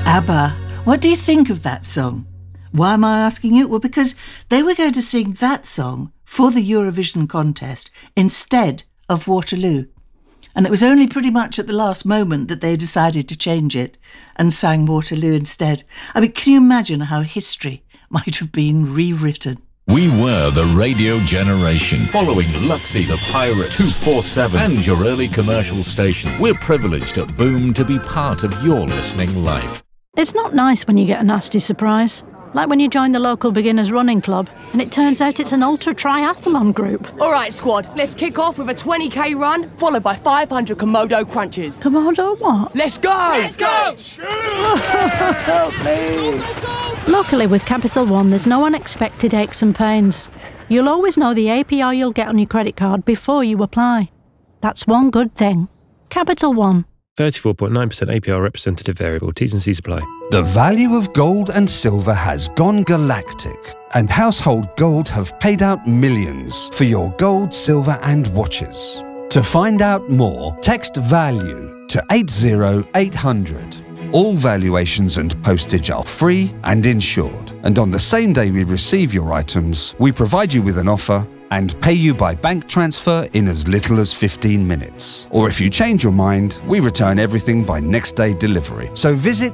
ABBA. What do you think of that song? Why am I asking you? Well, because they were going to sing that song for the Eurovision contest instead of Waterloo. And it was only pretty much at the last moment that they decided to change it and sang Waterloo instead. I mean, can you imagine how history might have been rewritten? We were the radio generation, following Luxy the Pirate, 247 and your early commercial station. We're privileged at Boom to be part of your listening life. It's not nice when you get a nasty surprise. Like when you join the local beginners running club and it turns out it's an ultra triathlon group. All right, squad, let's kick off with a 20k run, followed by 500 Komodo crunches. Komodo what? Let's go! Let's go! Help me! Luckily with Capital One, there's no unexpected aches and pains. You'll always know the APR you'll get on your credit card before you apply. That's one good thing. Capital One. 34.9% APR representative variable. T's and C's apply. The value of gold and silver has gone galactic, and Household Gold have paid out millions for your gold, silver and watches. To find out more, text VALUE to 80800. All valuations and postage are free and insured, and on the same day we receive your items, we provide you with an offer and pay you by bank transfer in as little as 15 minutes. Or if you change your mind, we return everything by next day delivery. So visit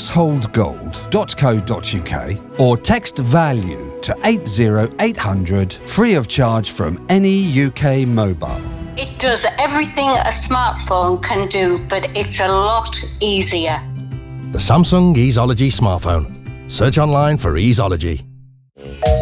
householdgold.co.uk or text VALUE to 80800 free of charge from any UK mobile. It does everything a smartphone can do, but it's a lot easier. The Samsung Easeology smartphone. Search online for Easeology.